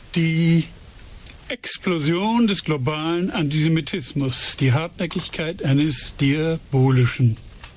Die Explosion des globalen Antisemitismus, die Hartnäckigkeit eines Diabolischen.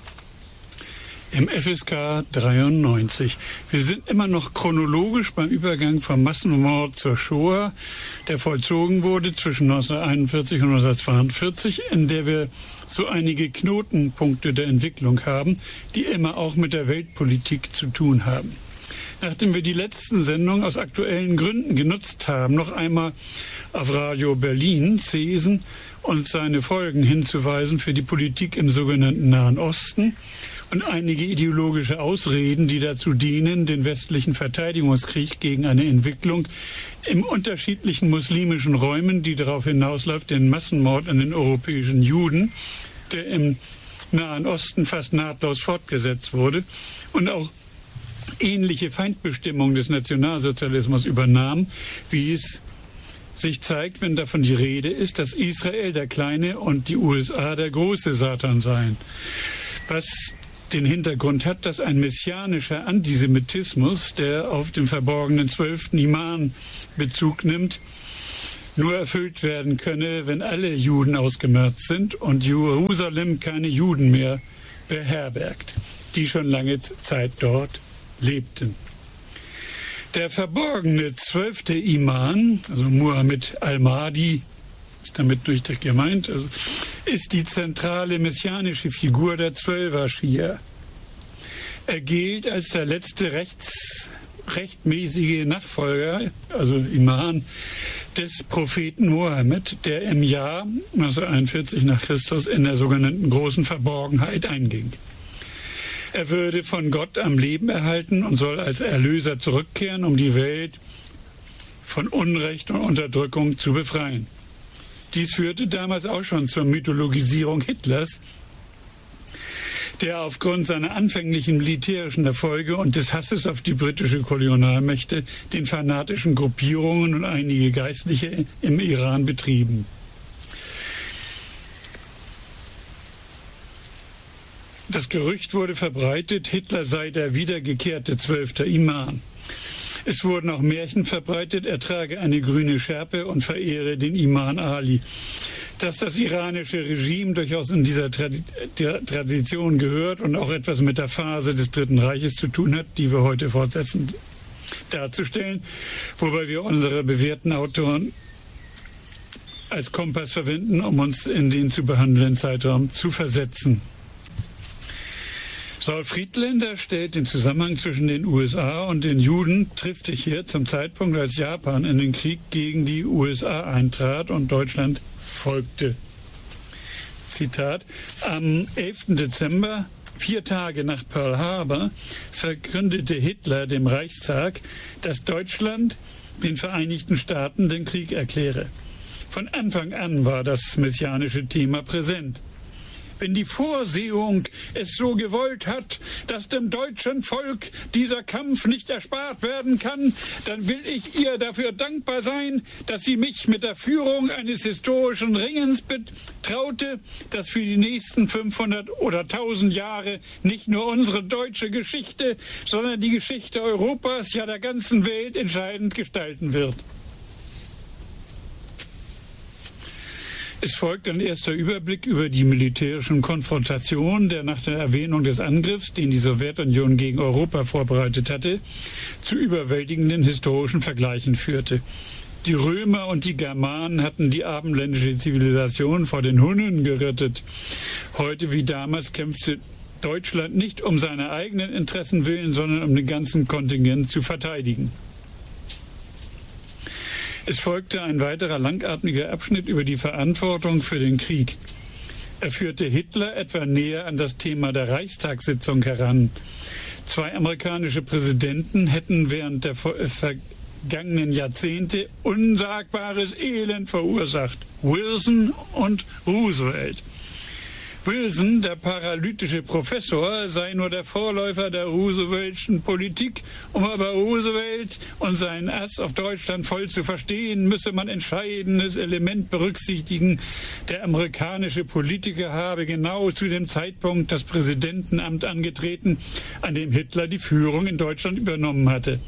Im FSK 93. Wir sind immer noch chronologisch beim Übergang vom Massenmord zur Shoah, der vollzogen wurde zwischen 1941 und 1942, in der wir so einige Knotenpunkte der Entwicklung haben, die immer auch mit der Weltpolitik zu tun haben. Nachdem wir die letzten Sendungen aus aktuellen Gründen genutzt haben, noch einmal auf Radio Berlin, Cesen und seine Folgen hinzuweisen für die Politik im sogenannten Nahen Osten und einige ideologische Ausreden, die dazu dienen, den westlichen Verteidigungskrieg gegen eine Entwicklung in unterschiedlichen muslimischen Räumen, die darauf hinausläuft, den Massenmord an den europäischen Juden, der im Nahen Osten fast nahtlos fortgesetzt wurde und auch ähnliche Feindbestimmungen des Nationalsozialismus übernahm, wie es sich zeigt, wenn davon die Rede ist, dass Israel der kleine und die USA der große Satan seien. Was den Hintergrund hat, dass ein messianischer Antisemitismus, der auf den verborgenen 12. Iman Bezug nimmt, nur erfüllt werden könne, wenn alle Juden ausgemerzt sind und Jerusalem keine Juden mehr beherbergt, die schon lange Zeit dort lebten. Der verborgene 12. Iman, also Muhammad al-Mahdi, ist damit nicht gemeint, also ist die zentrale messianische Figur der Zwölfer-Schia. Er gilt als der letzte rechtmäßige Nachfolger, also Imam, des Propheten Mohammed, der im Jahr 1941 nach Christus in der sogenannten großen Verborgenheit einging. Er würde von Gott am Leben erhalten und soll als Erlöser zurückkehren, um die Welt von Unrecht und Unterdrückung zu befreien. Dies führte damals auch schon zur Mythologisierung Hitlers, der aufgrund seiner anfänglichen militärischen Erfolge und des Hasses auf die britische Kolonialmächte den fanatischen Gruppierungen und einige Geistliche im Iran betrieben. Das Gerücht wurde verbreitet, Hitler sei der wiedergekehrte 12. Imam. Es wurden auch Märchen verbreitet, er trage eine grüne Schärpe und verehre den Imam Ali. Dass das iranische Regime durchaus in dieser Tradition gehört und auch etwas mit der Phase des Dritten Reiches zu tun hat, die wir heute fortsetzen, darzustellen, wobei wir unsere bewährten Autoren als Kompass verwenden, um uns in den zu behandelnden Zeitraum zu versetzen. Saul Friedländer stellt den Zusammenhang zwischen den USA und den Juden triftig hier zum Zeitpunkt, als Japan in den Krieg gegen die USA eintrat und Deutschland folgte. Zitat: Am 11. Dezember, 4 Tage nach Pearl Harbor, verkündete Hitler dem Reichstag, dass Deutschland den Vereinigten Staaten den Krieg erkläre. Von Anfang an war das messianische Thema präsent. Wenn die Vorsehung es so gewollt hat, dass dem deutschen Volk dieser Kampf nicht erspart werden kann, dann will ich ihr dafür dankbar sein, dass sie mich mit der Führung eines historischen Ringens betraute, das für die nächsten 500 oder 1000 Jahre nicht nur unsere deutsche Geschichte, sondern die Geschichte Europas, ja der ganzen Welt entscheidend gestalten wird. Es folgt ein erster Überblick über die militärischen Konfrontationen, der nach der Erwähnung des Angriffs, den die Sowjetunion gegen Europa vorbereitet hatte, zu überwältigenden historischen Vergleichen führte. Die Römer und die Germanen hatten die abendländische Zivilisation vor den Hunnen gerettet. Heute wie damals kämpfte Deutschland nicht um seine eigenen Interessen willen, sondern um den ganzen Kontingent zu verteidigen. Es folgte ein weiterer langatmiger Abschnitt über die Verantwortung für den Krieg. Er führte Hitler etwa näher an das Thema der Reichstagssitzung heran. 2 amerikanische Präsidenten hätten während der vergangenen Jahrzehnte unsagbares Elend verursacht: Wilson und Roosevelt. Wilson, der paralytische Professor, sei nur der Vorläufer der Rooseveltschen Politik. Um aber Roosevelt und seinen Ass auf Deutschland voll zu verstehen, müsse man entscheidendes Element berücksichtigen. Der amerikanische Politiker habe genau zu dem Zeitpunkt das Präsidentenamt angetreten, an dem Hitler die Führung in Deutschland übernommen hatte.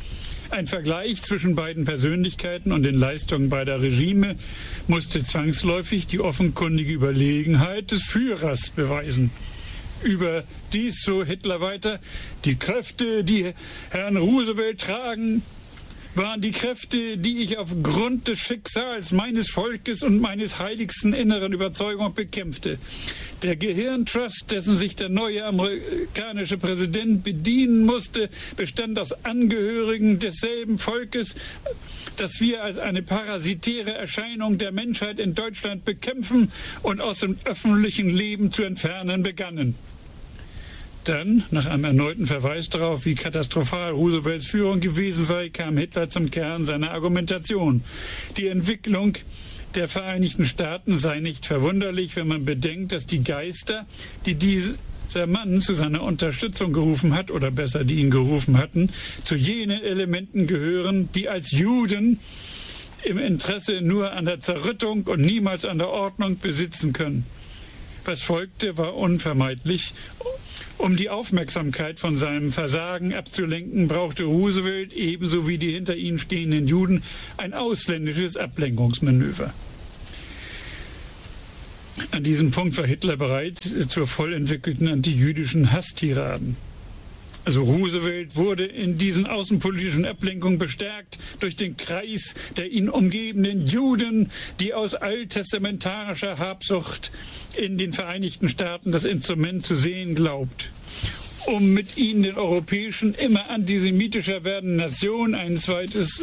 Ein Vergleich zwischen beiden Persönlichkeiten und den Leistungen beider Regime musste zwangsläufig die offenkundige Überlegenheit des Führers beweisen. Überdies, so Hitler weiter, die Kräfte, die Herrn Roosevelt tragen, waren die Kräfte, die ich aufgrund des Schicksals meines Volkes und meines heiligsten inneren Überzeugung bekämpfte. Der Gehirntrust, dessen sich der neue amerikanische Präsident bedienen musste, bestand aus Angehörigen desselben Volkes, das wir als eine parasitäre Erscheinung der Menschheit in Deutschland bekämpfen und aus dem öffentlichen Leben zu entfernen begannen. Dann, nach einem erneuten Verweis darauf, wie katastrophal Roosevelts Führung gewesen sei, kam Hitler zum Kern seiner Argumentation. Die Entwicklung der Vereinigten Staaten sei nicht verwunderlich, wenn man bedenkt, dass die Geister, die dieser Mann zu seiner Unterstützung gerufen hat, oder besser, die ihn gerufen hatten, zu jenen Elementen gehören, die als Juden im Interesse nur an der Zerrüttung und niemals an der Ordnung besitzen können. Was folgte, war unvermeidlich. Um die Aufmerksamkeit von seinem Versagen abzulenken, brauchte Roosevelt ebenso wie die hinter ihm stehenden Juden ein ausländisches Ablenkungsmanöver. An diesem Punkt war Hitler bereit zur voll entwickelten antijüdischen Hasstiraden. Also Roosevelt wurde in diesen außenpolitischen Ablenkungen bestärkt durch den Kreis der ihn umgebenden Juden, die aus alttestamentarischer Habsucht in den Vereinigten Staaten das Instrument zu sehen glaubt, um mit ihnen den europäischen, immer antisemitischer werdenden Nationen ein zweites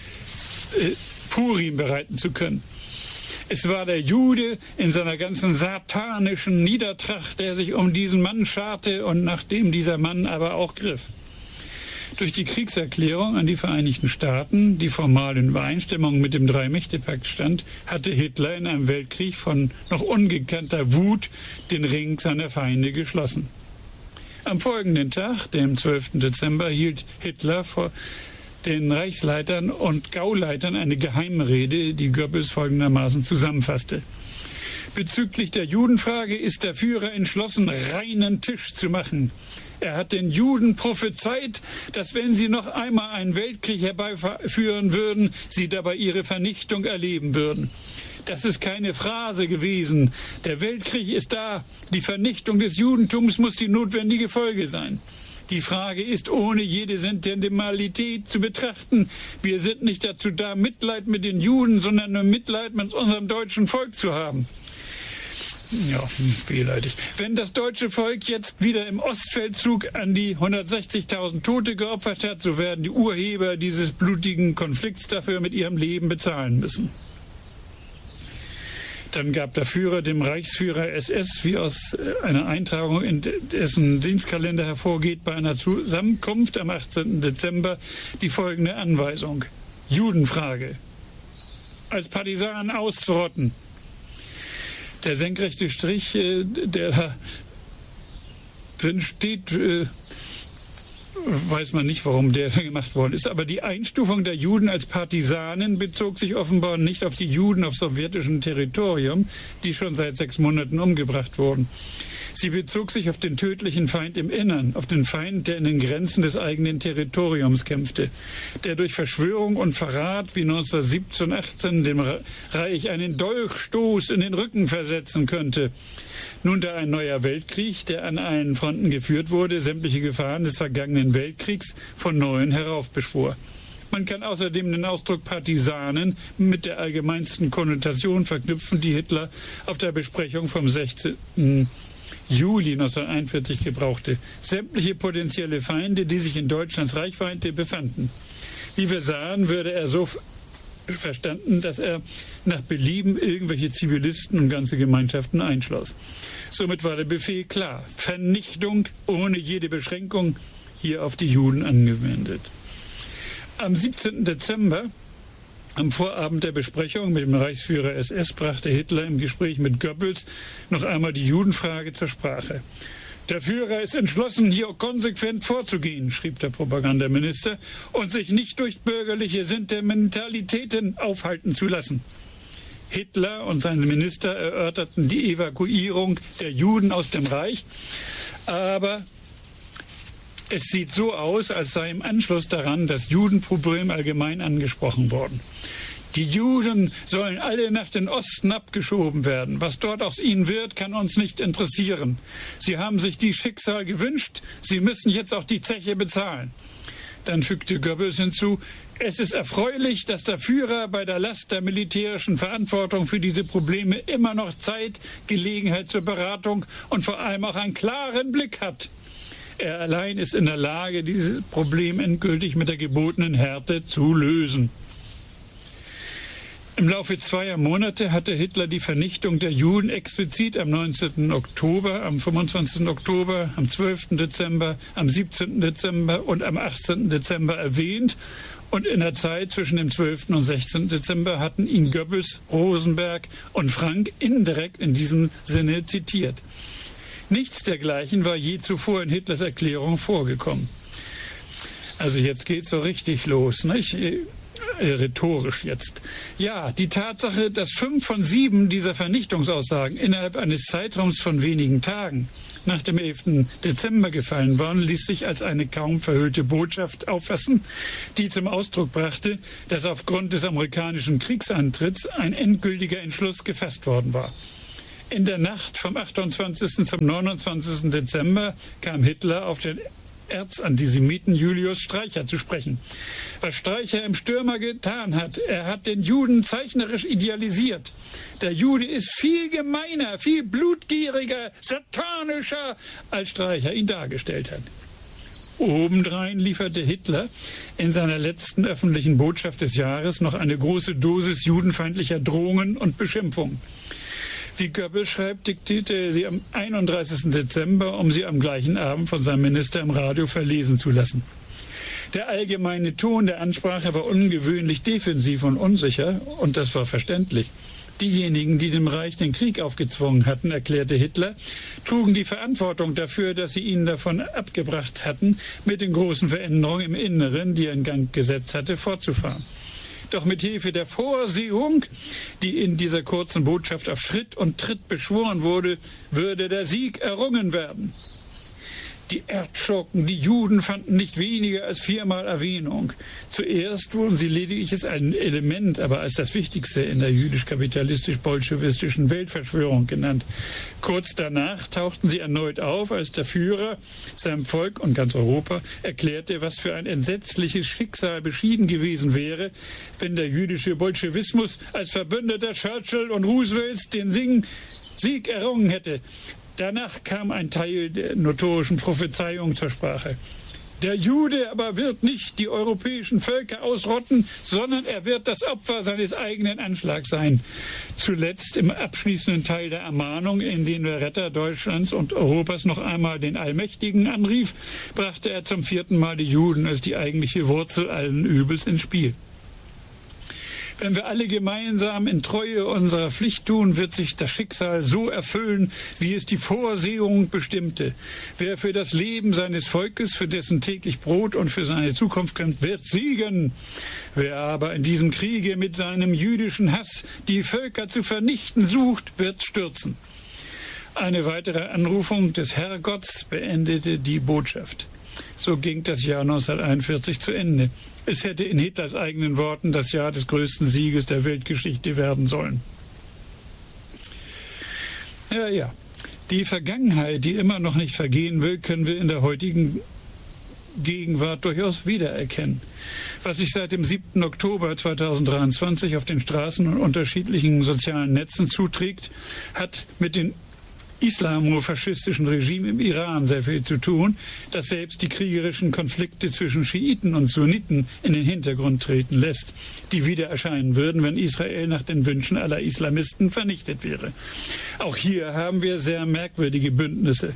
Purim bereiten zu können. Es war der Jude in seiner ganzen satanischen Niedertracht, der sich um diesen Mann scharte und nach dem dieser Mann aber auch griff. Durch die Kriegserklärung an die Vereinigten Staaten, die formal in Übereinstimmung mit dem Drei-Mächte-Pakt stand, hatte Hitler in einem Weltkrieg von noch ungekannter Wut den Ring seiner Feinde geschlossen. Am folgenden Tag, dem 12. Dezember, hielt Hitler vor den Reichsleitern und Gauleitern eine Geheimrede, die Goebbels folgendermaßen zusammenfasste. Bezüglich der Judenfrage ist der Führer entschlossen, reinen Tisch zu machen. Er hat den Juden prophezeit, dass wenn sie noch einmal einen Weltkrieg herbeiführen würden, sie dabei ihre Vernichtung erleben würden. Das ist keine Phrase gewesen. Der Weltkrieg ist da. Die Vernichtung des Judentums muss die notwendige Folge sein. Die Frage ist ohne jede Sentimentalität zu betrachten. Wir sind nicht dazu da, Mitleid mit den Juden, sondern nur Mitleid mit unserem deutschen Volk zu haben. Ja, wehleidig. Wenn das deutsche Volk jetzt wieder im Ostfeldzug an die 160.000 Tote geopfert hat, so werden die Urheber dieses blutigen Konflikts dafür mit ihrem Leben bezahlen müssen. Dann gab der Führer dem Reichsführer SS, wie aus einer Eintragung in dessen Dienstkalender hervorgeht, bei einer Zusammenkunft am 18. Dezember die folgende Anweisung. Judenfrage. Als Partisan auszurotten. Der senkrechte Strich, der da drin steht, weiß man nicht, warum der gemacht worden ist. Aber die Einstufung der Juden als Partisanen bezog sich offenbar nicht auf die Juden auf sowjetischem Territorium, die schon seit 6 Monaten umgebracht wurden. Sie bezog sich auf den tödlichen Feind im Innern, auf den Feind, der in den Grenzen des eigenen Territoriums kämpfte, der durch Verschwörung und Verrat wie 1917/18 dem Reich einen Dolchstoß in den Rücken versetzen könnte. Nun, da ein neuer Weltkrieg, der an allen Fronten geführt wurde, sämtliche Gefahren des vergangenen Weltkriegs von Neuem heraufbeschwor. Man kann außerdem den Ausdruck Partisanen mit der allgemeinsten Konnotation verknüpfen, die Hitler auf der Besprechung vom 16. Juli 1941 gebrauchte. Sämtliche potenzielle Feinde, die sich in Deutschlands Reichweite befanden. Wie wir sahen, würde er so verstanden, dass er nach Belieben irgendwelche Zivilisten und ganze Gemeinschaften einschloss. Somit war der Befehl klar. Vernichtung ohne jede Beschränkung, hier auf die Juden angewendet. Am 17. Dezember, am Vorabend der Besprechung mit dem Reichsführer SS, brachte Hitler im Gespräch mit Goebbels noch einmal die Judenfrage zur Sprache. Der Führer ist entschlossen, hier konsequent vorzugehen, schrieb der Propagandaminister, und sich nicht durch bürgerliche Sentimentalitäten aufhalten zu lassen. Hitler und seine Minister erörterten die Evakuierung der Juden aus dem Reich, aber Es sieht so aus, als sei im Anschluss daran das Judenproblem allgemein angesprochen worden. Die Juden sollen alle nach den Osten abgeschoben werden. Was dort aus ihnen wird, kann uns nicht interessieren. Sie haben sich die Schicksal gewünscht, sie müssen jetzt auch die Zeche bezahlen. Dann fügte Goebbels hinzu, es ist erfreulich, dass der Führer bei der Last der militärischen Verantwortung für diese Probleme immer noch Zeit, Gelegenheit zur Beratung und vor allem auch einen klaren Blick hat. Er allein ist in der Lage, dieses Problem endgültig mit der gebotenen Härte zu lösen. Im Laufe zweier Monate hatte Hitler die Vernichtung der Juden explizit am 19. Oktober, am 25. Oktober, am 12. Dezember, am 17. Dezember und am 18. Dezember erwähnt. Und in der Zeit zwischen dem 12. und 16. Dezember hatten ihn Goebbels, Rosenberg und Frank indirekt in diesem Sinne zitiert. Nichts dergleichen war je zuvor in Hitlers Erklärung vorgekommen. Also jetzt geht's so richtig los, nicht? Rhetorisch jetzt. Ja, die Tatsache, dass 5 von 7 dieser Vernichtungsaussagen innerhalb eines Zeitraums von wenigen Tagen nach dem 11. Dezember gefallen waren, ließ sich als eine kaum verhüllte Botschaft auffassen, die zum Ausdruck brachte, dass aufgrund des amerikanischen Kriegseintritts ein endgültiger Entschluss gefasst worden war. In der Nacht vom 28. zum 29. Dezember kam Hitler auf den Erzantisemiten Julius Streicher zu sprechen. Was Streicher im Stürmer getan hat, er hat den Juden zeichnerisch idealisiert. Der Jude ist viel gemeiner, viel blutgieriger, satanischer, als Streicher ihn dargestellt hat. Obendrein lieferte Hitler in seiner letzten öffentlichen Botschaft des Jahres noch eine große Dosis judenfeindlicher Drohungen und Beschimpfungen. Wie Goebbels schreibt, diktierte er sie am 31. Dezember, um sie am gleichen Abend von seinem Minister im Radio verlesen zu lassen. Der allgemeine Ton der Ansprache war ungewöhnlich defensiv und unsicher, und das war verständlich. Diejenigen, die dem Reich den Krieg aufgezwungen hatten, erklärte Hitler, trugen die Verantwortung dafür, dass sie ihn davon abgebracht hatten, mit den großen Veränderungen im Inneren, die er in Gang gesetzt hatte, fortzufahren. Doch mit Hilfe der Vorsehung, die in dieser kurzen Botschaft auf Schritt und Tritt beschworen wurde, würde der Sieg errungen werden. Die Erdschurken, die Juden, fanden nicht weniger als 4-mal Erwähnung. Zuerst wurden sie lediglich als ein Element, aber als das Wichtigste in der jüdisch-kapitalistisch-bolschewistischen Weltverschwörung genannt. Kurz danach tauchten sie erneut auf, als der Führer seinem Volk und ganz Europa erklärte, was für ein entsetzliches Schicksal beschieden gewesen wäre, wenn der jüdische Bolschewismus als Verbündeter Churchill und Roosevelts den Sieg errungen hätte. Danach kam ein Teil der notorischen Prophezeiung zur Sprache. Der Jude aber wird nicht die europäischen Völker ausrotten, sondern er wird das Opfer seines eigenen Anschlags sein. Zuletzt im abschließenden Teil der Ermahnung, in dem der Retter Deutschlands und Europas noch einmal den Allmächtigen anrief, brachte er zum 4. Mal die Juden als die eigentliche Wurzel allen Übels ins Spiel. Wenn wir alle gemeinsam in Treue unserer Pflicht tun, wird sich das Schicksal so erfüllen, wie es die Vorsehung bestimmte. Wer für das Leben seines Volkes, für dessen täglich Brot und für seine Zukunft kämpft, wird siegen. Wer aber in diesem Kriege mit seinem jüdischen Hass die Völker zu vernichten sucht, wird stürzen. Eine weitere Anrufung des Herrgotts beendete die Botschaft. So ging das Jahr 1941 zu Ende. Es hätte in Hitlers eigenen Worten das Jahr des größten Sieges der Weltgeschichte werden sollen. Ja. Die Vergangenheit, die immer noch nicht vergehen will, können wir in der heutigen Gegenwart durchaus wiedererkennen. Was sich seit dem 7. Oktober 2023 auf den Straßen und unterschiedlichen sozialen Netzen zuträgt, hat mit den islamofaschistischen Regime im Iran sehr viel zu tun, das selbst die kriegerischen Konflikte zwischen Schiiten und Sunniten in den Hintergrund treten lässt, die wieder erscheinen würden, wenn Israel nach den Wünschen aller Islamisten vernichtet wäre. Auch hier haben wir sehr merkwürdige Bündnisse.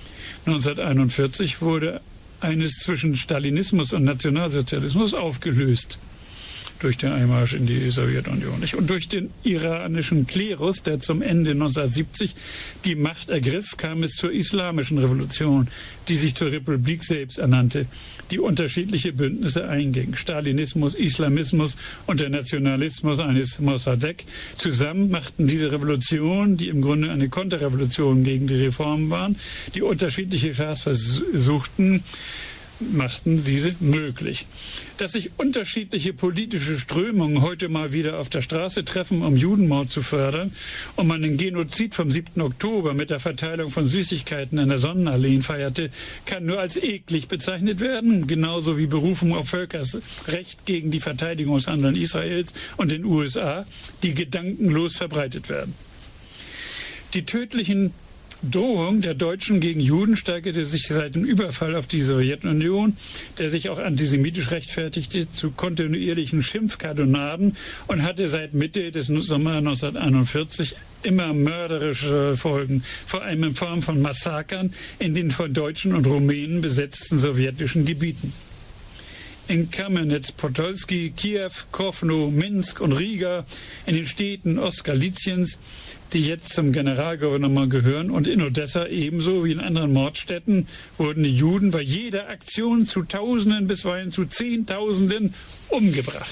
1941 wurde eines zwischen Stalinismus und Nationalsozialismus aufgelöst durch den Einmarsch in die Sowjetunion und durch den iranischen Klerus, der zum Ende 1970 die Macht ergriff, kam es zur islamischen Revolution, die sich zur Republik selbst ernannte, die unterschiedliche Bündnisse einging. Stalinismus, Islamismus und der Nationalismus eines Mossadegh zusammen machten diese Revolution, die im Grunde eine Konterrevolution gegen die Reformen waren, die unterschiedliche Schahs versuchten, machten diese möglich. Dass sich unterschiedliche politische Strömungen heute mal wieder auf der Straße treffen, um Judenmord zu fördern, und man den Genozid vom 7. Oktober mit der Verteilung von Süßigkeiten an der Sonnenallee feierte, kann nur als eklig bezeichnet werden, genauso wie Berufung auf Völkerrecht gegen die Verteidigungshandeln Israels und den USA, die gedankenlos verbreitet werden. Die tödlichen Drohung der Deutschen gegen Juden steigerte sich seit dem Überfall auf die Sowjetunion, der sich auch antisemitisch rechtfertigte, zu kontinuierlichen Schimpfkandonaden und hatte seit Mitte des Sommers 1941 immer mörderische Folgen, vor allem in Form von Massakern in den von Deutschen und Rumänen besetzten sowjetischen Gebieten. In Kamenetz, Podolski, Kiew, Kowno, Minsk und Riga, in den Städten Ostgaliciens, die jetzt zum Generalgouvernement gehören, und in Odessa ebenso wie in anderen Mordstädten, wurden die Juden bei jeder Aktion zu Tausenden, bisweilen zu Zehntausenden umgebracht.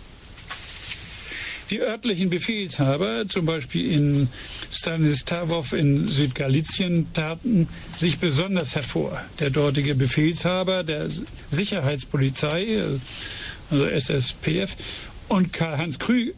Die örtlichen Befehlshaber, zum Beispiel in Stanislawow in Südgalizien, taten sich besonders hervor. Der dortige Befehlshaber der Sicherheitspolizei, also SSPF, und Karl-Heinz Krüger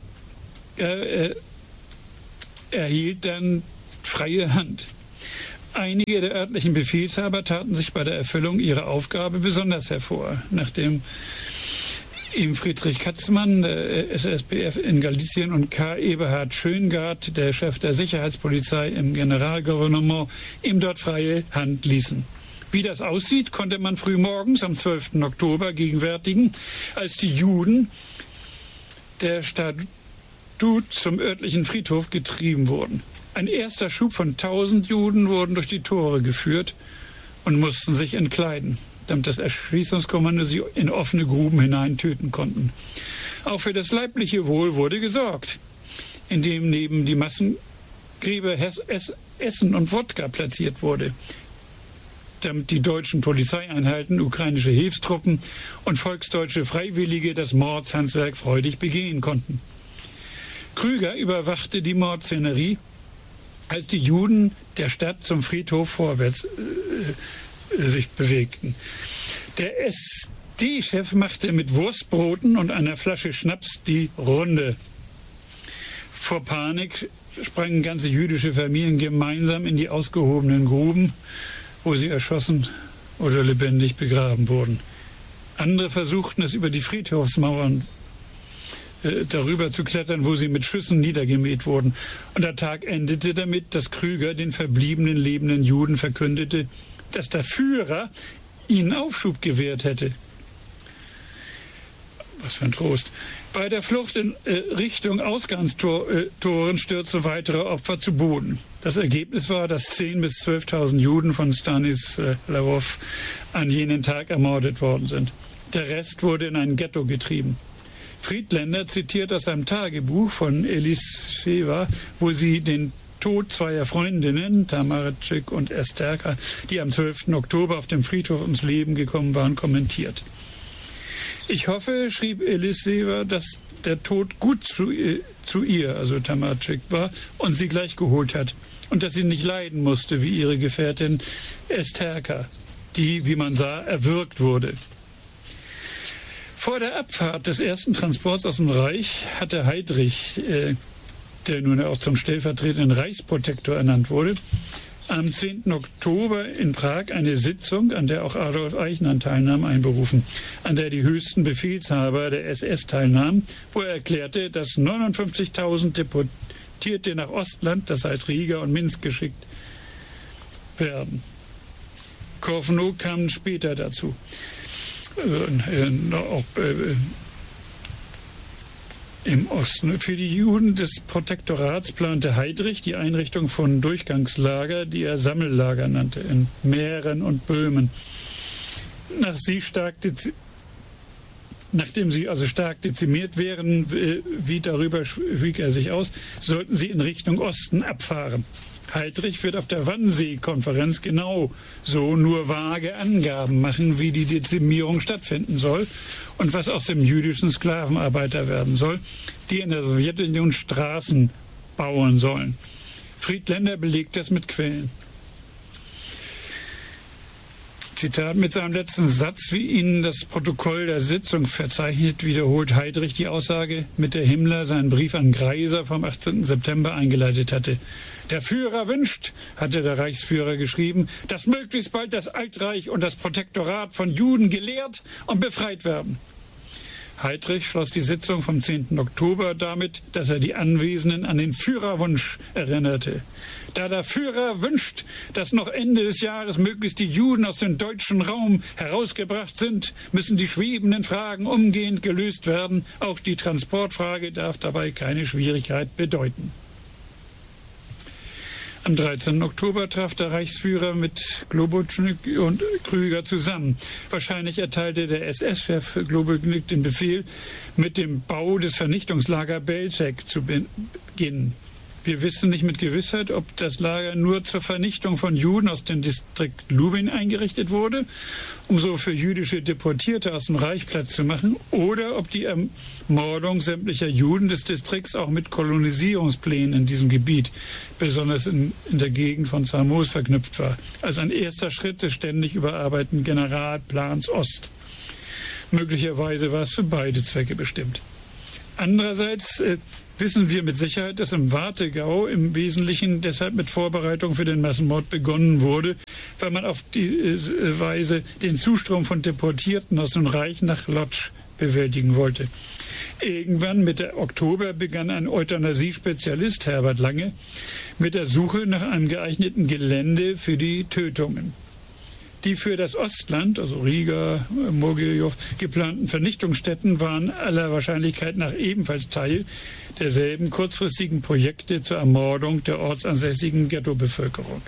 erhielt dann freie Hand. Einige der örtlichen Befehlshaber taten sich bei der Erfüllung ihrer Aufgabe besonders hervor. Nachdem ihm Friedrich Katzmann, der SSPF in Galizien, und Karl Eberhard Schöngard, der Chef der Sicherheitspolizei im Generalgouvernement, ihm dort freie Hand ließen. Wie das aussieht, konnte man frühmorgens am 12. Oktober gegenwärtigen, als die Juden der Statut zum örtlichen Friedhof getrieben wurden. Ein erster Schub von 1000 Juden wurden durch die Tore geführt und mussten sich entkleiden, damit das Erschließungskommando sie in offene Gruben hinein töten konnten. Auch für das leibliche Wohl wurde gesorgt, indem neben die Massengräber Essen und Wodka platziert wurde, damit die deutschen Polizeieinheiten, ukrainische Hilfstruppen und volksdeutsche Freiwillige das Mordshandwerk freudig begehen konnten. Krüger überwachte die Mordszenerie, als die Juden der Stadt zum Friedhof vorwärts sich bewegten. Der SD-Chef machte mit Wurstbroten und einer Flasche Schnaps die Runde. Vor Panik sprangen ganze jüdische Familien gemeinsam in die ausgehobenen Gruben, wo sie erschossen oder lebendig begraben wurden. Andere versuchten es über die Friedhofsmauern darüber zu klettern, wo sie mit Schüssen niedergemäht wurden. Und der Tag endete damit, dass Krüger den verbliebenen lebenden Juden verkündete, dass der Führer ihnen Aufschub gewährt hätte. Was für ein Trost. Bei der Flucht in Richtung Ausgangstoren stürzten weitere Opfer zu Boden. Das Ergebnis war, dass 10.000 bis 12.000 Juden von Stanislawow an jenen Tag ermordet worden sind. Der Rest wurde in ein Ghetto getrieben. Friedländer zitiert aus einem Tagebuch von Eliseva, wo sie den Tod zweier Freundinnen, Tamarczyk und Esterka, die am 12. Oktober auf dem Friedhof ums Leben gekommen waren, kommentiert. Ich hoffe, schrieb Eliseva, dass der Tod gut zu ihr, also Tamarczyk, war und sie gleich geholt hat und dass sie nicht leiden musste wie ihre Gefährtin Esterka, die, wie man sah, erwürgt wurde. Vor der Abfahrt des ersten Transports aus dem Reich hatte Heydrich, der nun auch zum stellvertretenden Reichsprotektor ernannt wurde, am 10. Oktober in Prag eine Sitzung, an der auch Adolf Eichmann teilnahm, einberufen, an der die höchsten Befehlshaber der SS teilnahmen, wo er erklärte, dass 59.000 Deportierte nach Ostland, das heißt Riga und Minsk, geschickt werden. Kowno kam später dazu. Auch im Osten. Für die Juden des Protektorats plante Heydrich die Einrichtung von Durchgangslager, die er Sammellager nannte, in Mähren und Böhmen. Nachdem sie also stark dezimiert wären, wie darüber schwieg er sich aus, sollten sie in Richtung Osten abfahren. Heydrich wird auf der Wannsee-Konferenz genau so nur vage Angaben machen, wie die Dezimierung stattfinden soll und was aus dem jüdischen Sklavenarbeiter werden soll, die in der Sowjetunion Straßen bauen sollen. Friedländer belegt das mit Quellen. Zitat, mit seinem letzten Satz, wie ihn das Protokoll der Sitzung verzeichnet, wiederholt Heydrich die Aussage, mit der Himmler seinen Brief an Greiser vom 18. September eingeleitet hatte. Der Führer wünscht, hatte der Reichsführer geschrieben, dass möglichst bald das Altreich und das Protektorat von Juden gelehrt und befreit werden. Heydrich schloss die Sitzung vom 10. Oktober damit, dass er die Anwesenden an den Führerwunsch erinnerte. Da der Führer wünscht, dass noch Ende des Jahres möglichst die Juden aus dem deutschen Raum herausgebracht sind, müssen die schwebenden Fragen umgehend gelöst werden. Auch die Transportfrage darf dabei keine Schwierigkeit bedeuten. Am 13. Oktober traf der Reichsführer mit Globutschnik und Krüger zusammen. Wahrscheinlich erteilte der SS-Chef Globutschnik den Befehl, mit dem Bau des Vernichtungslagers Belzec zu beginnen. Wir wissen nicht mit Gewissheit, ob das Lager nur zur Vernichtung von Juden aus dem Distrikt Lubin eingerichtet wurde, um so für jüdische Deportierte aus dem Reich Platz zu machen, oder ob die Ermordung sämtlicher Juden des Distrikts auch mit Kolonisierungsplänen in diesem Gebiet, besonders in der Gegend von Zamoos, verknüpft war, als ein erster Schritt des ständig überarbeiteten Generalplans Ost. Möglicherweise war es für beide Zwecke bestimmt. Andererseits wissen wir mit Sicherheit, dass im Warthegau im Wesentlichen deshalb mit Vorbereitung für den Massenmord begonnen wurde, weil man auf diese Weise den Zustrom von Deportierten aus dem Reich nach Lodz bewältigen wollte. Irgendwann Mitte Oktober begann ein Euthanasie-Spezialist, Herbert Lange, mit der Suche nach einem geeigneten Gelände für die Tötungen. Die für das Ostland, also Riga, Mogiljow, geplanten Vernichtungsstätten waren aller Wahrscheinlichkeit nach ebenfalls Teil derselben kurzfristigen Projekte zur Ermordung der ortsansässigen Ghettobevölkerung.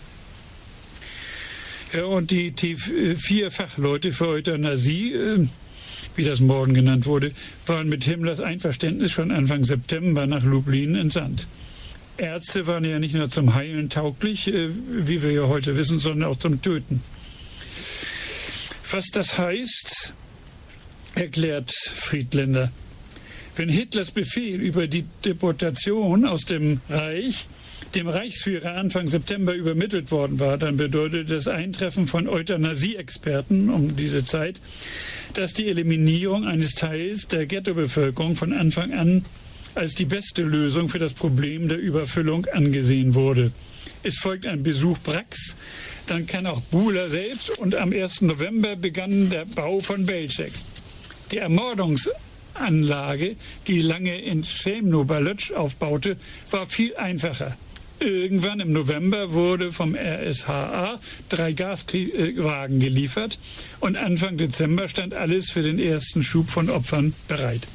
Ja, und die T4-Fachleute für Euthanasie, wie das Morden genannt wurde, waren mit Himmlers Einverständnis schon Anfang September nach Lublin entsandt. Ärzte waren ja nicht nur zum Heilen tauglich, wie wir ja heute wissen, sondern auch zum Töten. Was das heißt, erklärt Friedländer. Wenn Hitlers Befehl über die Deportation aus dem Reich dem Reichsführer Anfang September übermittelt worden war, dann bedeutet das Eintreffen von Euthanasie-Experten um diese Zeit, dass die Eliminierung eines Teils der Ghettobevölkerung von Anfang an als die beste Lösung für das Problem der Überfüllung angesehen wurde. Es folgt ein Besuch Bracks, dann kann auch Buhler selbst, und am 1. November begann der Bau von Belzec. Die Ermordungsanlage, die Lange in Chemno bei Lodz aufbaute, war viel einfacher. Irgendwann im November wurde vom RSHA 3 Gaswagen geliefert und Anfang Dezember stand alles für den ersten Schub von Opfern bereit.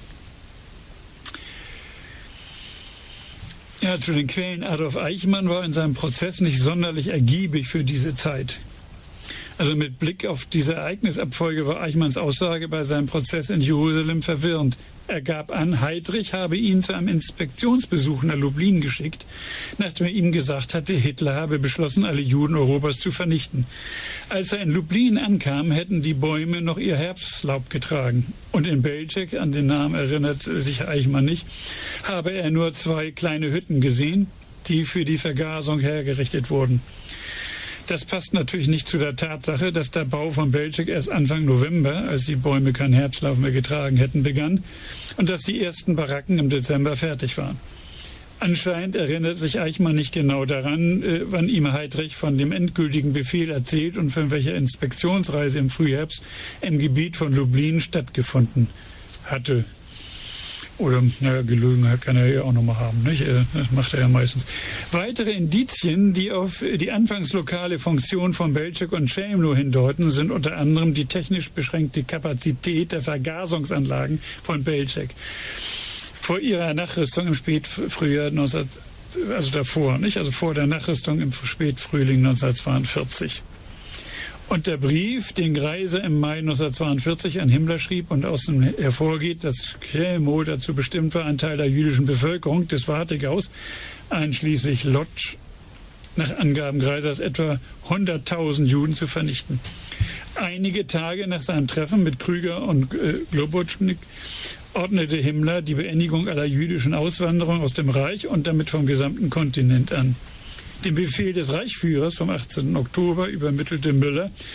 Ja, zu den Quellen. Adolf Eichmann war in seinem Prozess nicht sonderlich ergiebig für diese Zeit. Also mit Blick auf diese Ereignisabfolge war Eichmanns Aussage bei seinem Prozess in Jerusalem verwirrend. Er gab an, Heydrich habe ihn zu einem Inspektionsbesuch nach Lublin geschickt, nachdem er ihm gesagt hatte, Hitler habe beschlossen, alle Juden Europas zu vernichten. Als er in Lublin ankam, hätten die Bäume noch ihr Herbstlaub getragen. Und in Belzec, an den Namen erinnert sich Eichmann nicht, habe er nur 2 kleine Hütten gesehen, die für die Vergasung hergerichtet wurden. Das passt natürlich nicht zu der Tatsache, dass der Bau von Belzec erst Anfang November, als die Bäume keinen Herbstlaub mehr getragen hätten, begann und dass die ersten Baracken im Dezember fertig waren. Anscheinend erinnert sich Eichmann nicht genau daran, wann ihm Heydrich von dem endgültigen Befehl erzählt und von welcher Inspektionsreise im Frühherbst im Gebiet von Lublin stattgefunden hatte. Oder, naja, gelogen kann er ja auch nochmal haben, nicht? Das macht er ja meistens. Weitere Indizien, die auf die anfangs lokale Funktion von Belzec und Chemno hindeuten, sind unter anderem die technisch beschränkte Kapazität der Vergasungsanlagen von Belzec. Vor ihrer Nachrüstung im Spätfrühjahr also davor, nicht? Also vor der Nachrüstung im Spätfrühling 1942. Und der Brief, den Greiser im Mai 1942 an Himmler schrieb und aus dem hervorgeht, dass Chemno dazu bestimmt war, einen Teil der jüdischen Bevölkerung des Warthegaus, einschließlich Lodz, nach Angaben Greisers etwa 100.000 Juden zu vernichten. Einige Tage nach seinem Treffen mit Krüger und Globutschnik ordnete Himmler die Beendigung aller jüdischen Auswanderung aus dem Reich und damit vom gesamten Kontinent an. Den Befehl des Reichsführers vom 18. Oktober übermittelte Müller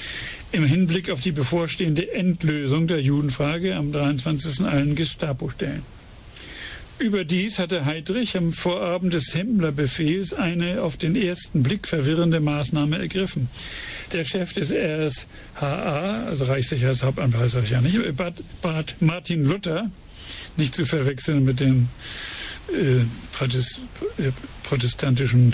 im Hinblick auf die bevorstehende Endlösung der Judenfrage am 23. allen Gestapo-Stellen. Überdies hatte Heydrich am Vorabend des Himmler-Befehls eine auf den ersten Blick verwirrende Maßnahme ergriffen. Der Chef des RSHA, also Reichssicherheitshauptamt heißt das ja nicht, bat Martin Luther, nicht zu verwechseln mit dem protestantischen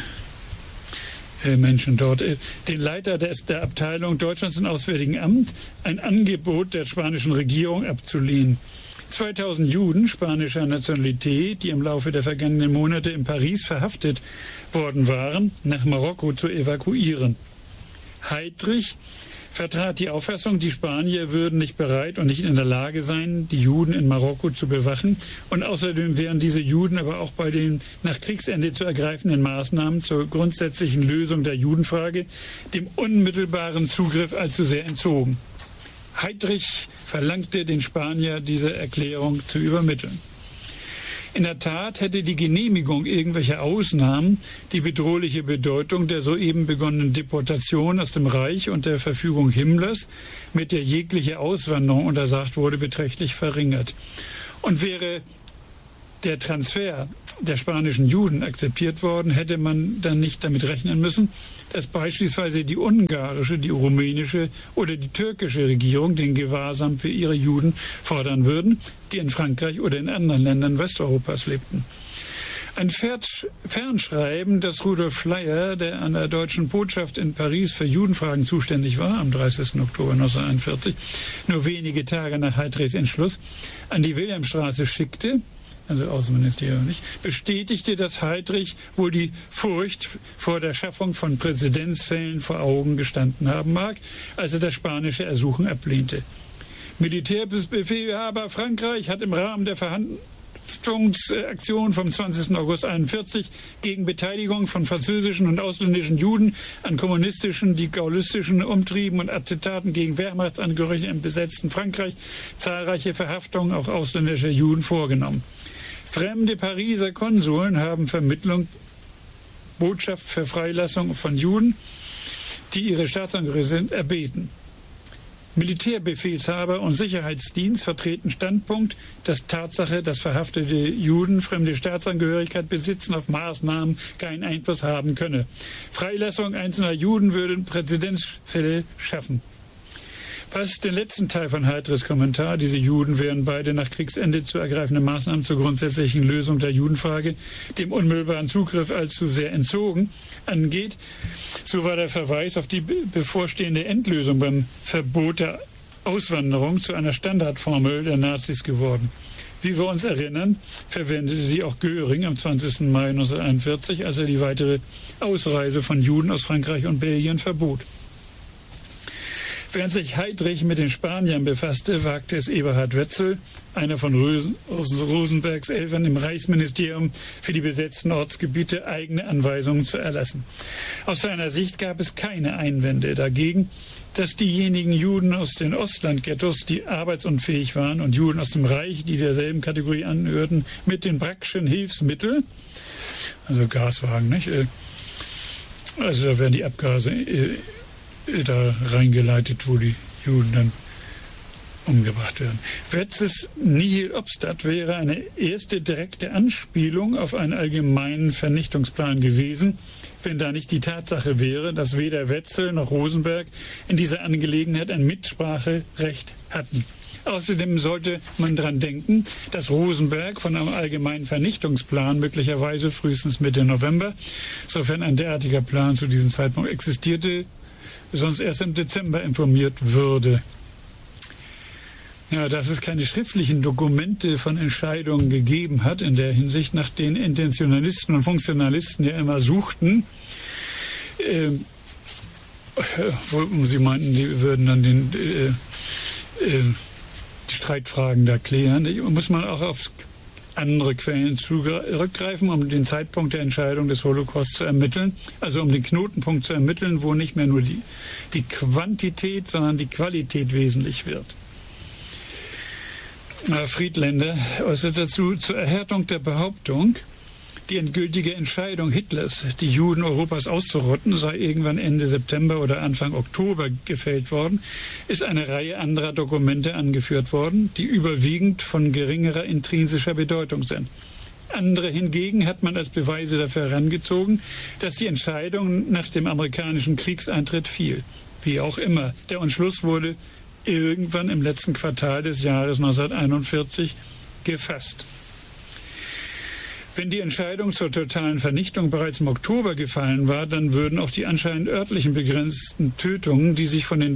Menschen dort, den Leiter der Abteilung Deutschlands im Auswärtigen Amt, ein Angebot der spanischen Regierung abzulehnen. 2000 Juden spanischer Nationalität, die im Laufe der vergangenen Monate in Paris verhaftet worden waren, nach Marokko zu evakuieren. Heydrich vertrat die Auffassung, die Spanier würden nicht bereit und nicht in der Lage sein, die Juden in Marokko zu bewachen. Und außerdem wären diese Juden aber auch bei den nach Kriegsende zu ergreifenden Maßnahmen zur grundsätzlichen Lösung der Judenfrage dem unmittelbaren Zugriff allzu sehr entzogen. Heydrich verlangte den Spanier, diese Erklärung zu übermitteln. In der Tat hätte die Genehmigung irgendwelcher Ausnahmen die bedrohliche Bedeutung der soeben begonnenen Deportation aus dem Reich und der Verfügung Himmlers, mit der jegliche Auswanderung untersagt wurde, beträchtlich verringert. Und wäre der Transfer der spanischen Juden akzeptiert worden, hätte man dann nicht damit rechnen müssen, dass beispielsweise die ungarische, die rumänische oder die türkische Regierung den Gewahrsam für ihre Juden fordern würden, die in Frankreich oder in anderen Ländern Westeuropas lebten. Ein Fernschreiben, das Rudolf Schleyer, der an der deutschen Botschaft in Paris für Judenfragen zuständig war, am 30. Oktober 1941, nur wenige Tage nach Heydrichs Entschluss, an die Wilhelmstraße schickte, also Außenministerium nicht, bestätigte, dass Heydrich wohl die Furcht vor der Schaffung von Präzedenzfällen vor Augen gestanden haben mag, als er das spanische Ersuchen ablehnte. Militärbefehlhaber Frankreich hat im Rahmen der Verhaftungsaktion vom 20. August 1941 gegen Beteiligung von französischen und ausländischen Juden an kommunistischen, die gaullistischen Umtrieben und Attentaten gegen Wehrmachtsangehörige im besetzten Frankreich zahlreiche Verhaftungen auch ausländischer Juden vorgenommen. Fremde Pariser Konsuln haben Vermittlung, Botschaft für Freilassung von Juden, die ihre Staatsangehörige sind, erbeten. Militärbefehlshaber und Sicherheitsdienst vertreten Standpunkt, dass Tatsache, dass verhaftete Juden fremde Staatsangehörigkeit besitzen, auf Maßnahmen keinen Einfluss haben könne. Freilassung einzelner Juden würde Präzedenzfälle schaffen. Was den letzten Teil von Heydrichs Kommentar, diese Juden wären beide nach Kriegsende zu ergreifende Maßnahmen zur grundsätzlichen Lösung der Judenfrage dem unmittelbaren Zugriff allzu sehr entzogen, angeht, so war der Verweis auf die bevorstehende Endlösung beim Verbot der Auswanderung zu einer Standardformel der Nazis geworden. Wie wir uns erinnern, verwendete sie auch Göring am 20. Mai 1941, als er die weitere Ausreise von Juden aus Frankreich und Belgien verbot. Während sich Heydrich mit den Spaniern befasste, wagte es Eberhard Wetzel, einer von Rosenbergs Eltern im Reichsministerium für die besetzten Ortsgebiete, eigene Anweisungen zu erlassen. Aus seiner Sicht gab es keine Einwände dagegen, dass diejenigen Juden aus den Ostlandghettos, die arbeitsunfähig waren, und Juden aus dem Reich, die derselben Kategorie angehörten, mit den praktischen Hilfsmitteln, also Gaswagen, nicht? Also da werden die Abgase da reingeleitet, wo die Juden dann umgebracht werden. Wetzels Nihil obstat wäre eine erste direkte Anspielung auf einen allgemeinen Vernichtungsplan gewesen, wenn da nicht die Tatsache wäre, dass weder Wetzel noch Rosenberg in dieser Angelegenheit ein Mitspracherecht hatten. Außerdem sollte man daran denken, dass Rosenberg von einem allgemeinen Vernichtungsplan möglicherweise frühestens Mitte November, sofern ein derartiger Plan zu diesem Zeitpunkt existierte, sonst erst im Dezember informiert würde. Ja, dass es keine schriftlichen Dokumente von Entscheidungen gegeben hat, in der Hinsicht, nach denen Intentionalisten und Funktionalisten ja immer suchten, wo sie meinten, die würden dann die Streitfragen da klären, muss man auch auf andere Quellen zurückgreifen, um den Zeitpunkt der Entscheidung des Holocaust zu ermitteln, also um den Knotenpunkt zu ermitteln, wo nicht mehr nur die Quantität, sondern die Qualität wesentlich wird. Friedländer äußert dazu: Zur Erhärtung der Behauptung, Die endgültige Entscheidung Hitlers, die Juden Europas auszurotten, sei irgendwann Ende September oder Anfang Oktober gefällt worden, ist eine Reihe anderer Dokumente angeführt worden, die überwiegend von geringerer intrinsischer Bedeutung sind. Andere hingegen hat man als Beweise dafür herangezogen, dass die Entscheidung nach dem amerikanischen Kriegseintritt fiel. Wie auch immer, der Entschluss wurde irgendwann im letzten Quartal des Jahres 1941 gefasst. Wenn die Entscheidung zur totalen Vernichtung bereits im Oktober gefallen war, dann würden auch die anscheinend örtlichen begrenzten Tötungen, die sich von den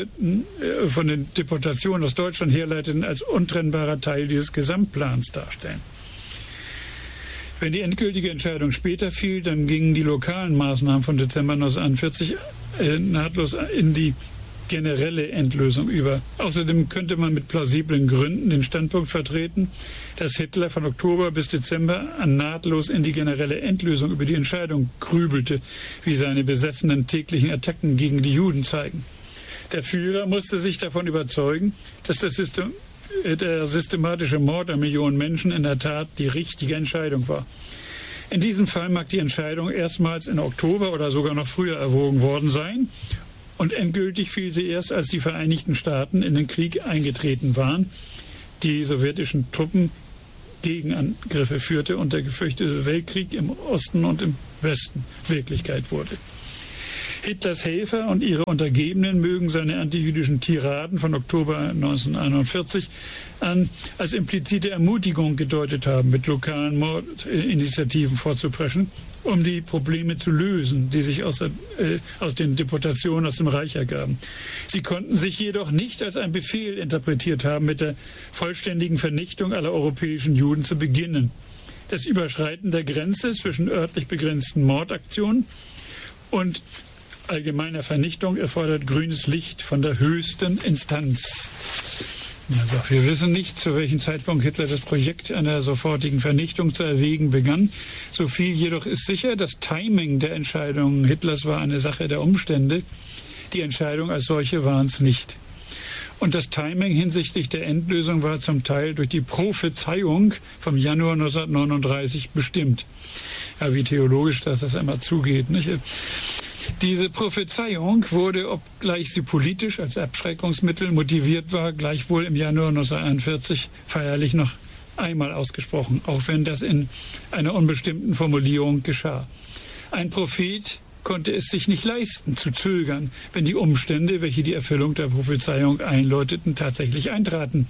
Deportationen aus Deutschland herleiteten, als untrennbarer Teil dieses Gesamtplans darstellen. Wenn die endgültige Entscheidung später fiel, dann gingen die lokalen Maßnahmen von Dezember 1941 nahtlos in die generelle Endlösung über. Außerdem könnte man mit plausiblen Gründen den Standpunkt vertreten, dass Hitler von Oktober bis Dezember nahtlos in die generelle Endlösung über die Entscheidung grübelte, wie seine besessenen täglichen Attacken gegen die Juden zeigen. Der Führer musste sich davon überzeugen, dass der systematische Mord an Millionen Menschen in der Tat die richtige Entscheidung war. In diesem Fall mag die Entscheidung erstmals im Oktober oder sogar noch früher erwogen worden sein. Und endgültig fiel sie erst, als die Vereinigten Staaten in den Krieg eingetreten waren, die sowjetischen Truppen Gegenangriffe führte und der gefürchtete Weltkrieg im Osten und im Westen Wirklichkeit wurde. Hitlers Helfer und ihre Untergebenen mögen seine antijüdischen Tiraden von Oktober 1941 an als implizite Ermutigung gedeutet haben, mit lokalen Mordinitiativen vorzupreschen, um die Probleme zu lösen, die sich aus den Deportationen aus dem Reich ergaben. Sie konnten sich jedoch nicht als ein Befehl interpretiert haben, mit der vollständigen Vernichtung aller europäischen Juden zu beginnen. Das Überschreiten der Grenze zwischen örtlich begrenzten Mordaktionen und allgemeiner Vernichtung erfordert grünes Licht von der höchsten Instanz. Also, wir wissen nicht, zu welchem Zeitpunkt Hitler das Projekt einer sofortigen Vernichtung zu erwägen begann. So viel jedoch ist sicher, das Timing der Entscheidung Hitlers war eine Sache der Umstände. Die Entscheidung als solche waren es nicht. Und das Timing hinsichtlich der Endlösung war zum Teil durch die Prophezeiung vom Januar 1939 bestimmt. Ja, wie theologisch das immer zugeht, nicht? Diese Prophezeiung wurde, obgleich sie politisch als Abschreckungsmittel motiviert war, gleichwohl im Januar 1941 feierlich noch einmal ausgesprochen, auch wenn das in einer unbestimmten Formulierung geschah. Ein Prophet konnte es sich nicht leisten, zu zögern, wenn die Umstände, welche die Erfüllung der Prophezeiung einläuteten, tatsächlich eintraten.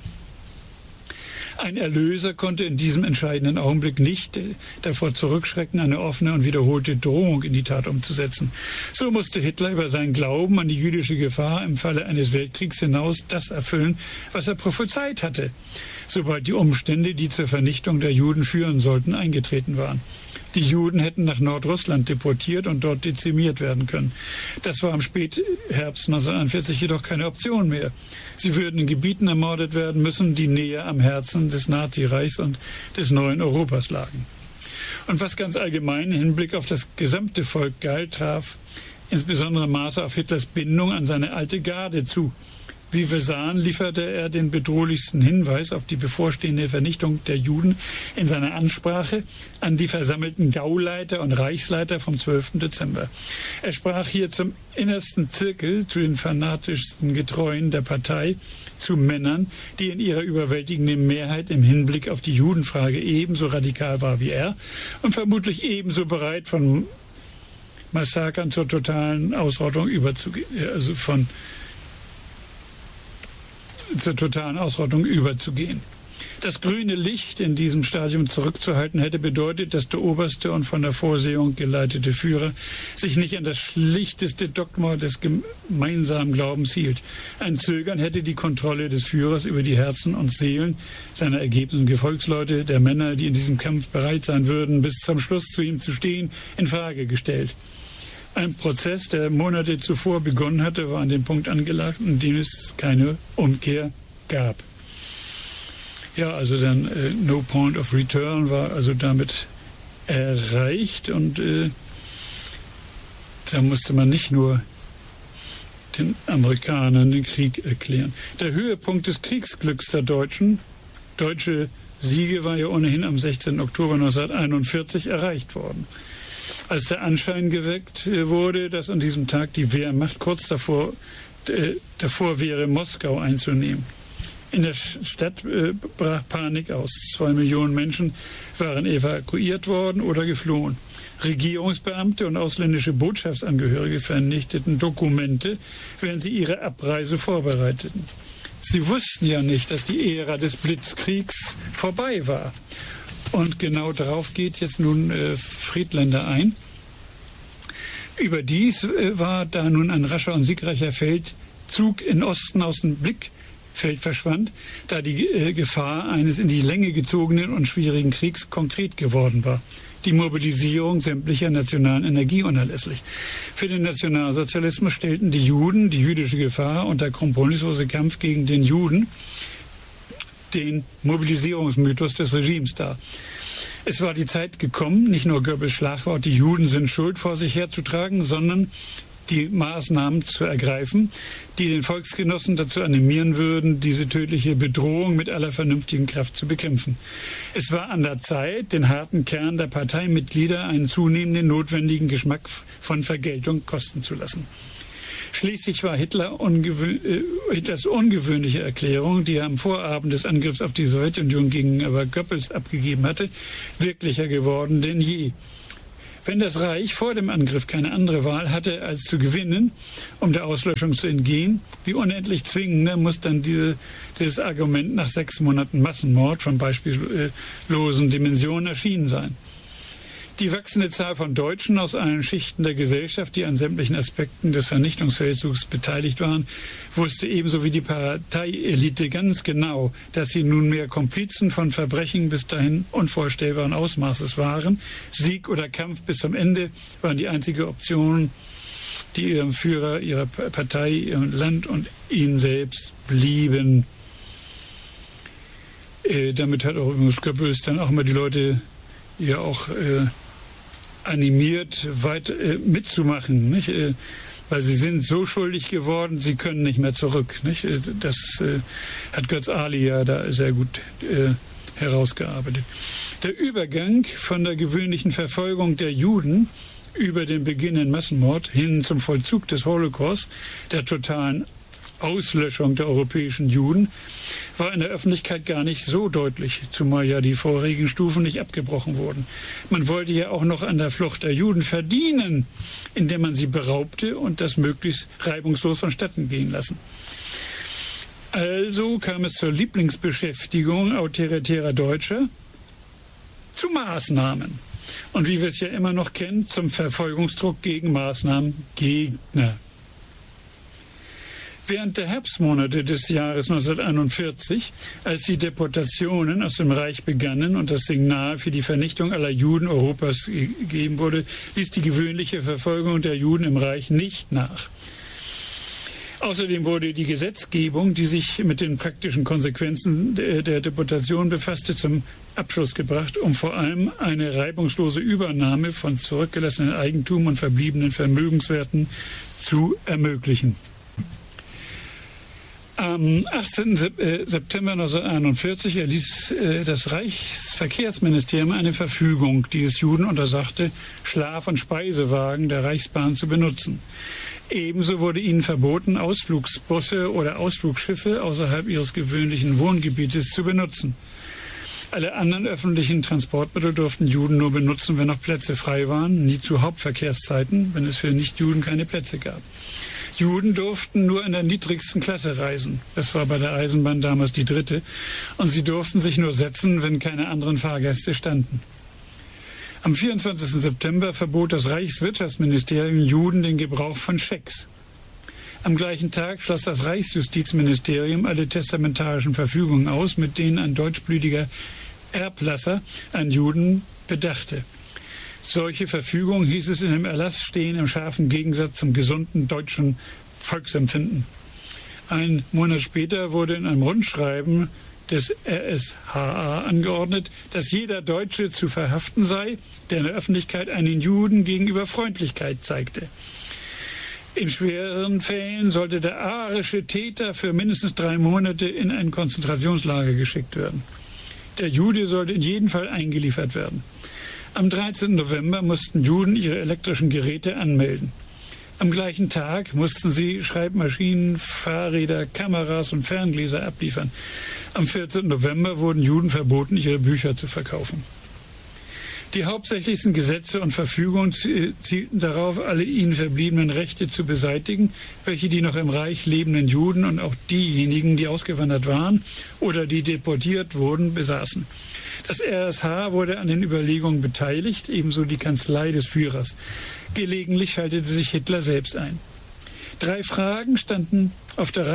Ein Erlöser konnte in diesem entscheidenden Augenblick nicht davor zurückschrecken, eine offene und wiederholte Drohung in die Tat umzusetzen. So musste Hitler über seinen Glauben an die jüdische Gefahr im Falle eines Weltkriegs hinaus das erfüllen, was er prophezeit hatte, sobald die Umstände, die zur Vernichtung der Juden führen sollten, eingetreten waren. Die Juden hätten nach Nordrussland deportiert und dort dezimiert werden können. Das war im Spätherbst 1941 jedoch keine Option mehr. Sie würden in Gebieten ermordet werden müssen, die näher am Herzen des Nazireichs und des neuen Europas lagen. Und was ganz allgemein im Hinblick auf das gesamte Volk galt, traf insbesondere Maße auf Hitlers Bindung an seine alte Garde zu. Wie wir sahen, lieferte er den bedrohlichsten Hinweis auf die bevorstehende Vernichtung der Juden in seiner Ansprache an die versammelten Gauleiter und Reichsleiter vom 12. Dezember. Er sprach hier zum innersten Zirkel, zu den fanatischsten Getreuen der Partei, zu Männern, die in ihrer überwältigenden Mehrheit im Hinblick auf die Judenfrage ebenso radikal war wie er und vermutlich ebenso bereit, von Massakern zur totalen Ausrottung überzugehen, zur totalen Ausrottung überzugehen. Das grüne Licht in diesem Stadium zurückzuhalten hätte bedeutet, dass der oberste und von der Vorsehung geleitete Führer sich nicht an das schlichteste Dogma des gemeinsamen Glaubens hielt. Ein Zögern hätte die Kontrolle des Führers über die Herzen und Seelen seiner ergebenen Gefolgsleute, der Männer, die in diesem Kampf bereit sein würden, bis zum Schluss zu ihm zu stehen, in Frage gestellt. Ein Prozess, der Monate zuvor begonnen hatte, war an dem Punkt angelangt, in dem es keine Umkehr gab. Ja, also dann No Point of Return war also damit erreicht und da musste man nicht nur den Amerikanern den Krieg erklären. Der Höhepunkt des Kriegsglücks der Deutsche Siege war ja ohnehin am 16. Oktober 1941 erreicht worden. Als der Anschein geweckt wurde, dass an diesem Tag die Wehrmacht kurz davor wäre, Moskau einzunehmen. In der Stadt brach Panik aus. 2 Millionen Menschen waren evakuiert worden oder geflohen. Regierungsbeamte und ausländische Botschaftsangehörige vernichteten Dokumente, während sie ihre Abreise vorbereiteten. Sie wussten ja nicht, dass die Ära des Blitzkriegs vorbei war. Und genau darauf geht jetzt nun Friedländer ein. Überdies war da nun ein rascher und siegreicher Feldzug in Osten aus dem Blickfeld verschwand, da die Gefahr eines in die Länge gezogenen und schwierigen Kriegs konkret geworden war. Die Mobilisierung sämtlicher nationalen Energie unerlässlich. Für den Nationalsozialismus stellten die Juden, die jüdische Gefahr und der kompromisslose Kampf gegen den Juden den Mobilisierungsmythos des Regimes dar. Es war die Zeit gekommen, nicht nur Goebbels Schlagwort, die Juden sind schuld, vor sich herzutragen, sondern die Maßnahmen zu ergreifen, die den Volksgenossen dazu animieren würden, diese tödliche Bedrohung mit aller vernünftigen Kraft zu bekämpfen. Es war an der Zeit, den harten Kern der Parteimitglieder einen zunehmenden notwendigen Geschmack von Vergeltung kosten zu lassen. Schließlich war Hitlers ungewöhnliche Erklärung, die er am Vorabend des Angriffs auf die Sowjetunion gegenüber Goebbels abgegeben hatte, wirklicher geworden denn je. Wenn das Reich vor dem Angriff keine andere Wahl hatte, als zu gewinnen, um der Auslöschung zu entgehen, wie unendlich zwingender muss dann dieses Argument nach 6 Monaten Massenmord von beispiellosen Dimensionen erschienen sein. Die wachsende Zahl von Deutschen aus allen Schichten der Gesellschaft, die an sämtlichen Aspekten des Vernichtungsfeldzugs beteiligt waren, wusste ebenso wie die Parteielite ganz genau, dass sie nunmehr Komplizen von Verbrechen bis dahin unvorstellbaren Ausmaßes waren. Sieg oder Kampf bis zum Ende waren die einzige Option, die ihrem Führer, ihrer Partei, ihrem Land und ihnen selbst blieben. Damit hat auch übrigens Goebbels dann auch mal die Leute ja auch animiert, weit mitzumachen, nicht? Weil sie sind so schuldig geworden, sie können nicht mehr zurück. Nicht? Das hat Götz Ali ja da sehr gut herausgearbeitet. Der Übergang von der gewöhnlichen Verfolgung der Juden über den beginnenden Massenmord hin zum Vollzug des Holocaust, der totalen Auslöschung der europäischen Juden, war in der Öffentlichkeit gar nicht so deutlich, zumal ja die vorigen Stufen nicht abgebrochen wurden. Man wollte ja auch noch an der Flucht der Juden verdienen, indem man sie beraubte und das möglichst reibungslos vonstatten gehen lassen. Also kam es zur Lieblingsbeschäftigung autoritärer Deutscher, zu Maßnahmen. Und wie wir es ja immer noch kennen, zum Verfolgungsdruck gegen Maßnahmengegner. Während der Herbstmonate des Jahres 1941, als die Deportationen aus dem Reich begannen und das Signal für die Vernichtung aller Juden Europas gegeben wurde, ließ die gewöhnliche Verfolgung der Juden im Reich nicht nach. Außerdem wurde die Gesetzgebung, die sich mit den praktischen Konsequenzen der Deportation befasste, zum Abschluss gebracht, um vor allem eine reibungslose Übernahme von zurückgelassenen Eigentum und verbliebenen Vermögenswerten zu ermöglichen. Am 18. September 1941 erließ das Reichsverkehrsministerium eine Verfügung, die es Juden untersagte, Schlaf- und Speisewagen der Reichsbahn zu benutzen. Ebenso wurde ihnen verboten, Ausflugsbusse oder Ausflugsschiffe außerhalb ihres gewöhnlichen Wohngebietes zu benutzen. Alle anderen öffentlichen Transportmittel durften Juden nur benutzen, wenn noch Plätze frei waren, nie zu Hauptverkehrszeiten, wenn es für Nichtjuden keine Plätze gab. Juden durften nur in der niedrigsten Klasse reisen. Das war bei der Eisenbahn damals die 3. Und sie durften sich nur setzen, wenn keine anderen Fahrgäste standen. Am 24. September verbot das Reichswirtschaftsministerium Juden den Gebrauch von Schecks. Am gleichen Tag schloss das Reichsjustizministerium alle testamentarischen Verfügungen aus, mit denen ein deutschblütiger Erblasser an Juden bedachte. Solche Verfügungen, hieß es in dem Erlass, stehen im scharfen Gegensatz zum gesunden deutschen Volksempfinden. Ein Monat später wurde in einem Rundschreiben des RSHA angeordnet, dass jeder Deutsche zu verhaften sei, der in der Öffentlichkeit einen Juden gegenüber Freundlichkeit zeigte. In schweren Fällen sollte der arische Täter für mindestens 3 Monate in ein Konzentrationslager geschickt werden. Der Jude sollte in jedem Fall eingeliefert werden. Am 13. November mussten Juden ihre elektrischen Geräte anmelden. Am gleichen Tag mussten sie Schreibmaschinen, Fahrräder, Kameras und Ferngläser abliefern. Am 14. November wurden Juden verboten, ihre Bücher zu verkaufen. Die hauptsächlichsten Gesetze und Verfügungen zielten darauf, alle ihnen verbliebenen Rechte zu beseitigen, welche die noch im Reich lebenden Juden und auch diejenigen, die ausgewandert waren oder die deportiert wurden, besaßen. Das RSH wurde an den Überlegungen beteiligt, ebenso die Kanzlei des Führers. Gelegentlich schaltete sich Hitler selbst ein. 3 Fragen standen auf der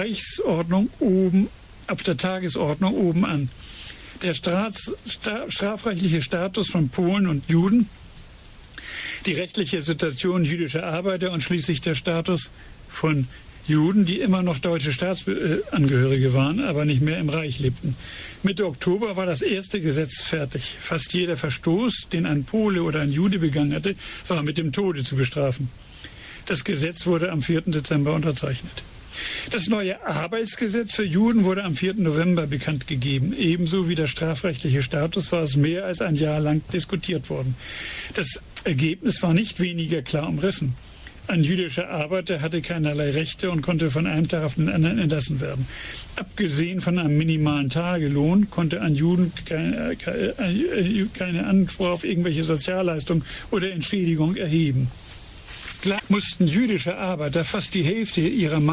Tagesordnung oben an. Der strafrechtliche Status von Polen und Juden, die rechtliche Situation jüdischer Arbeiter und schließlich der Status von Juden, die immer noch deutsche Staatsangehörige waren, aber nicht mehr im Reich lebten. Mitte Oktober war das erste Gesetz fertig. Fast jeder Verstoß, den ein Pole oder ein Jude begangen hatte, war mit dem Tode zu bestrafen. Das Gesetz wurde am 4. Dezember unterzeichnet. Das neue Arbeitsgesetz für Juden wurde am 4. November bekannt gegeben. Ebenso wie der strafrechtliche Status war es mehr als ein Jahr lang diskutiert worden. Das Ergebnis war nicht weniger klar umrissen. Ein jüdischer Arbeiter hatte keinerlei Rechte und konnte von einem Tag auf den anderen entlassen werden. Abgesehen von einem minimalen Tagelohn konnte ein Juden keine Anspruch auf irgendwelche Sozialleistung oder Entschädigung erheben. Klar mussten jüdische Arbeiter fast die Hälfte ihrer